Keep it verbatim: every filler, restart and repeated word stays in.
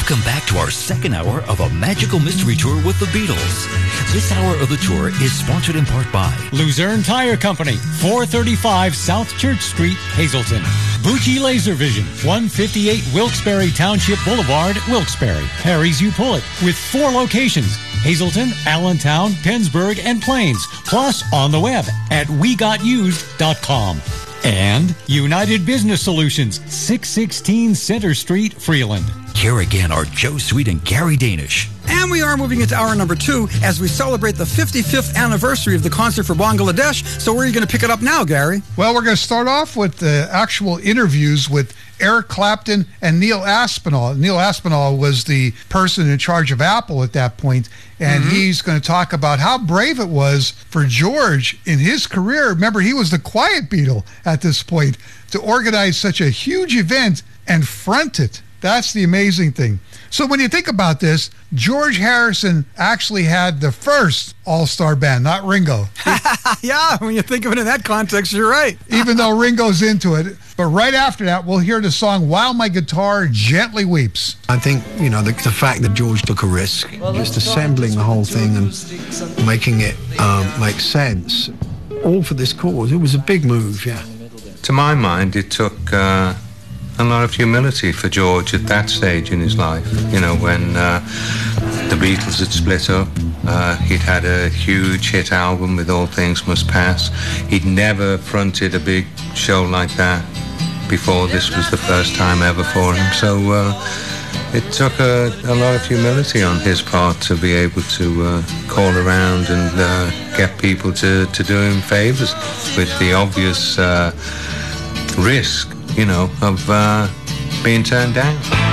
Welcome back to our second hour of a magical mystery tour with the Beatles. This hour of the tour is sponsored in part by Luzerne Tire Company, four thirty-five South Church Street, Hazleton. Bucci Laser Vision, one fifty-eight Wilkes-Barre Township Boulevard, Wilkes-Barre. Harry's You Pull It, with four locations: Hazleton, Allentown, Pennsburg, and Plains. Plus on the web at we got used dot com. And United Business Solutions, six sixteen Center Street, Freeland. Here again are Joe Sweet and Gary Danish. And we are moving into hour number two as we celebrate the fifty-fifth anniversary of the concert for Bangladesh. So where are you going to pick it up now, Gary? Well, we're going to start off with the actual interviews with Eric Clapton and Neil Aspinall. Neil Aspinall was the person in charge of Apple at that point, and mm-hmm. he's going to talk about how brave it was for George in his career. Remember, he was the quiet Beatle at this point, to organize such a huge event and front it. That's the amazing thing. So when you think about this, George Harrison actually had the first all-star band, not Ringo. Yeah, when you think of it in that context, you're right. Even though Ringo's into it. But right after that, we'll hear the song While My Guitar Gently Weeps. I think, you know, the, the fact that George took a risk, just assembling the whole thing and making it um, make sense, all for this cause, it was a big move, yeah. To my mind, it took... Uh... a lot of humility for George at that stage in his life. You know, when uh, the Beatles had split up, uh, he'd had a huge hit album with All Things Must Pass. He'd never fronted a big show like that before. This was the first time ever for him. So uh, it took a, a lot of humility on his part to be able to uh, call around and uh, get people to, to do him favors with the obvious uh, risk, you know, of uh, being turned down.